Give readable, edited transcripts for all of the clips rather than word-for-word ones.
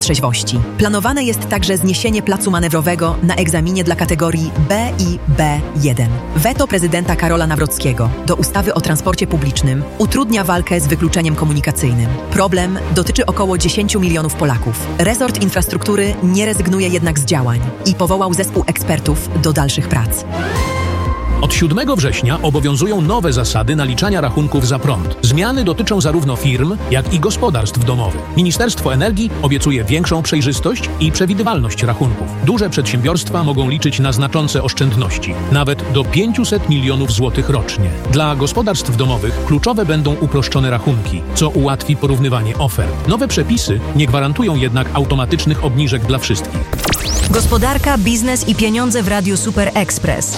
trzeźwości. Planowane jest także zniesienie placu manewrowego na egzaminie dla kategorii B i B1. Weto prezydenta Karola Nawrockiego do ustawy o transporcie publicznym utrudnia walkę z wykluczeniem komunikacyjnym. Problem dotyczy około 10 milionów Polaków. Resort infrastruktury nie rezygnuje jednak z działań i powołał zespół ekspertów do dalszych prac. Od 7 września obowiązują nowe zasady naliczania rachunków za prąd. Zmiany dotyczą zarówno firm, jak i gospodarstw domowych. Ministerstwo Energii obiecuje większą przejrzystość i przewidywalność rachunków. Duże przedsiębiorstwa mogą liczyć na znaczące oszczędności, nawet do 500 milionów złotych rocznie. Dla gospodarstw domowych kluczowe będą uproszczone rachunki, co ułatwi porównywanie ofert. Nowe przepisy nie gwarantują jednak automatycznych obniżek dla wszystkich. Gospodarka, biznes i pieniądze w Radiu Super Express.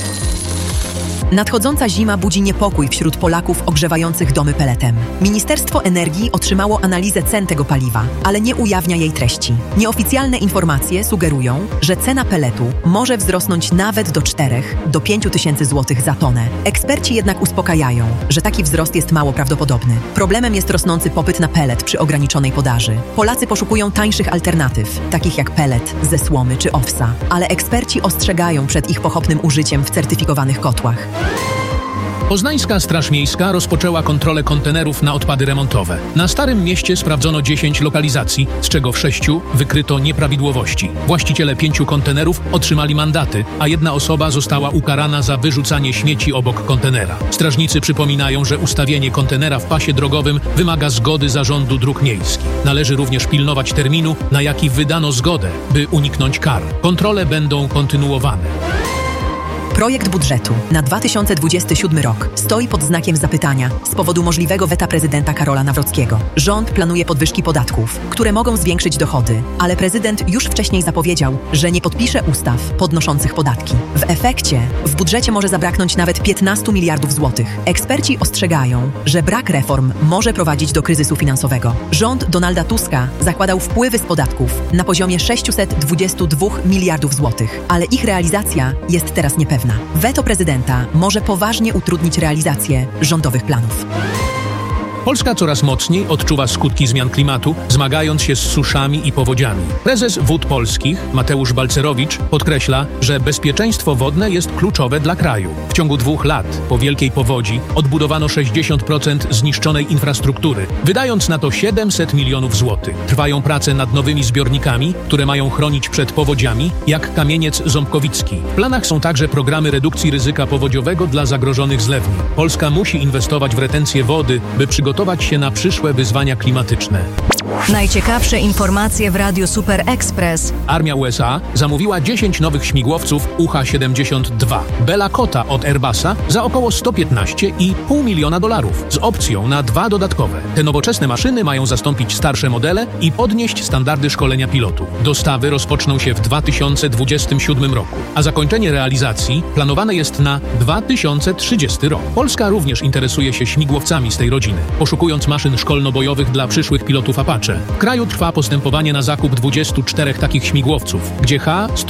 Nadchodząca zima budzi niepokój wśród Polaków ogrzewających domy peletem. Ministerstwo Energii otrzymało analizę cen tego paliwa, ale nie ujawnia jej treści. Nieoficjalne informacje sugerują, że cena peletu może wzrosnąć nawet do 4 do 5 tysięcy złotych za tonę. Eksperci jednak uspokajają, że taki wzrost jest mało prawdopodobny. Problemem jest rosnący popyt na pelet przy ograniczonej podaży. Polacy poszukują tańszych alternatyw, takich jak pelet ze słomy czy owsa, ale eksperci ostrzegają przed ich pochopnym użyciem w certyfikowanych kotłach. Poznańska Straż Miejska rozpoczęła kontrolę kontenerów na odpady remontowe. Na Starym Mieście sprawdzono 10 lokalizacji, z czego w 6 wykryto nieprawidłowości. Właściciele 5 kontenerów otrzymali mandaty, a 1 osoba została ukarana za wyrzucanie śmieci obok kontenera. Strażnicy przypominają, że ustawienie kontenera w pasie drogowym wymaga zgody Zarządu Dróg Miejskich. Należy również pilnować terminu, na jaki wydano zgodę, by uniknąć kar. Kontrole będą kontynuowane. Projekt budżetu na 2027 rok stoi pod znakiem zapytania z powodu możliwego weta prezydenta Karola Nawrockiego. Rząd planuje podwyżki podatków, które mogą zwiększyć dochody, ale prezydent już wcześniej zapowiedział, że nie podpisze ustaw podnoszących podatki. W efekcie w budżecie może zabraknąć nawet 15 miliardów złotych. Eksperci ostrzegają, że brak reform może prowadzić do kryzysu finansowego. Rząd Donalda Tuska zakładał wpływy z podatków na poziomie 622 miliardów złotych, ale ich realizacja jest teraz niepewna. Weto prezydenta może poważnie utrudnić realizację rządowych planów. Polska coraz mocniej odczuwa skutki zmian klimatu, zmagając się z suszami i powodziami. Prezes Wód Polskich, Mateusz Balcerowicz, podkreśla, że bezpieczeństwo wodne jest kluczowe dla kraju. W ciągu 2 lat po wielkiej powodzi odbudowano 60% zniszczonej infrastruktury, wydając na to 700 milionów złotych. Trwają prace nad nowymi zbiornikami, które mają chronić przed powodziami, jak Kamieniec Ząbkowicki. W planach są także programy redukcji ryzyka powodziowego dla zagrożonych zlewni. Polska musi inwestować w retencję wody, by przygotować się na przyszłe wyzwania klimatyczne. Najciekawsze informacje w Radiu Super Express. Armia USA zamówiła 10 nowych śmigłowców UH-72 Bella Cota od Airbusa za około $115,5 miliona z opcją na 2 dodatkowe. Te nowoczesne maszyny mają zastąpić starsze modele i podnieść standardy szkolenia pilotów. Dostawy rozpoczną się w 2027 roku, a zakończenie realizacji planowane jest na 2030 rok. Polska również interesuje się śmigłowcami z tej rodziny, poszukując maszyn szkolno-bojowych dla przyszłych pilotów Apache. W kraju trwa postępowanie na zakup 24 takich śmigłowców, gdzie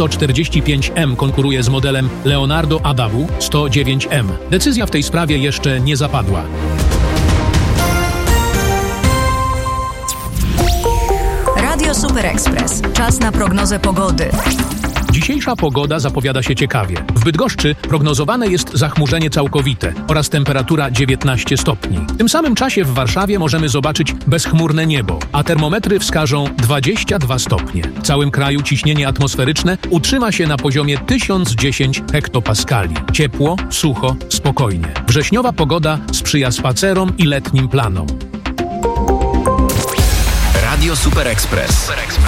H-145M konkuruje z modelem Leonardo AW-109M. Decyzja w tej sprawie jeszcze nie zapadła. Radio Super Express. Czas na prognozę pogody. Dzisiejsza pogoda zapowiada się ciekawie. W Bydgoszczy prognozowane jest zachmurzenie całkowite oraz temperatura 19 stopni. W tym samym czasie w Warszawie możemy zobaczyć bezchmurne niebo, a termometry wskażą 22 stopnie. W całym kraju ciśnienie atmosferyczne utrzyma się na poziomie 1010 hektopaskali. Ciepło, sucho, spokojnie. Wrześniowa pogoda sprzyja spacerom i letnim planom. Radio Super Express.